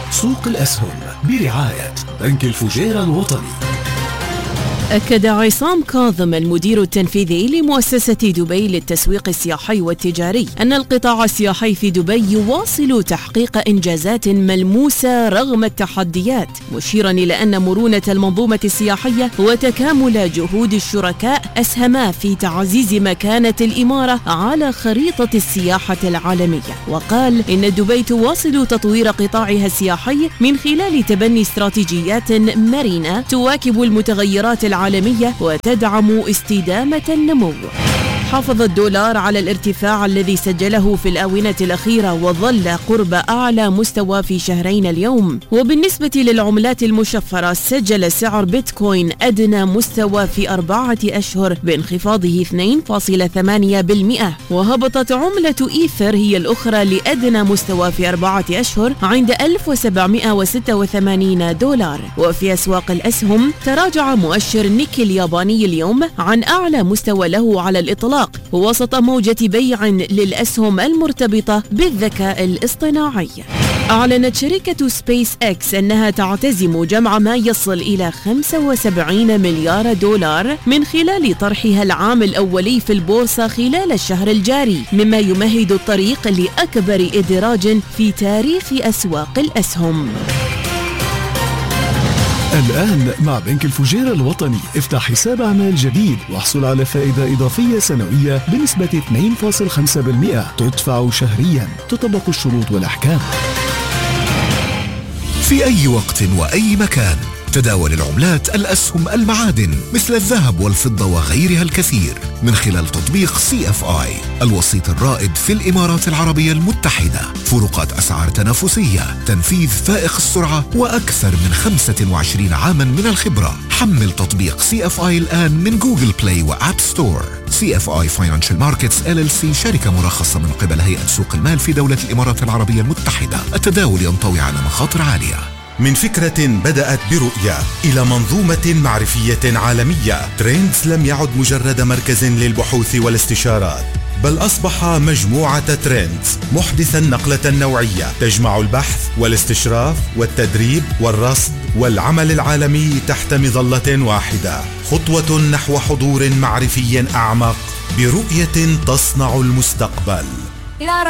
سوق الأسهم برعاية بنك الفجيرة الوطني. أكد عصام كاظم المدير التنفيذي لمؤسسة دبي للتسويق السياحي والتجاري أن القطاع السياحي في دبي يواصل تحقيق إنجازات ملموسة رغم التحديات، مشيرا إلى أن مرونة المنظومة السياحية وتكامل جهود الشركاء أسهما في تعزيز مكانة الإمارة على خريطة السياحة العالمية. وقال إن دبي تواصل تطوير قطاعها السياحي من خلال تبني استراتيجيات مرنة تواكب المتغيرات العالمية وتدعم استدامة النمو. حافظ الدولار على الارتفاع الذي سجله في الآونة الأخيرة وظل قرب أعلى مستوى في شهرين اليوم. وبالنسبة للعملات المشفرة سجل سعر بيتكوين أدنى مستوى في 4 أشهر بانخفاضه 2.8%، وهبطت عملة إيثر هي الأخرى لأدنى مستوى في 4 أشهر عند $1,786. وفي أسواق الأسهم تراجع مؤشر نيكي الياباني اليوم عن أعلى مستوى له على الإطلاق وسط موجة بيع للأسهم المرتبطة بالذكاء الاصطناعي. أعلنت شركة سبيس إكس أنها تعتزم جمع ما يصل إلى $75 مليار من خلال طرحها العام الأولي في البورصة خلال الشهر الجاري، مما يمهد الطريق لأكبر إدراج في تاريخ أسواق الأسهم. الآن مع بنك الفجيرة الوطني افتح حساب أعمال جديد واحصل على فائدة إضافية سنوية بنسبة 2.5% تدفع شهريا. تطبق الشروط والأحكام. في أي وقت وأي مكان تداول العملات، الأسهم، المعادن مثل الذهب والفضة وغيرها الكثير من خلال تطبيق CFI الوسيط الرائد في الإمارات العربية المتحدة. فروقات أسعار تنافسية، تنفيذ فائق السرعة، وأكثر من 25 عاما من الخبرة. حمل تطبيق CFI الآن من جوجل بلاي وآب ستور. CFI Financial Markets LLC شركة مرخصة من قبل هيئة سوق المال في دولة الإمارات العربية المتحدة. التداول ينطوي على مخاطر عالية. من فكرة بدأت برؤية إلى منظومة معرفية عالمية، تريندز لم يعد مجرد مركز للبحوث والاستشارات، بل أصبح مجموعة تريندز محدثا نقلة نوعية تجمع البحث والاستشراف والتدريب والرصد والعمل العالمي تحت مظلة واحدة. خطوة نحو حضور معرفي أعمق برؤية تصنع المستقبل.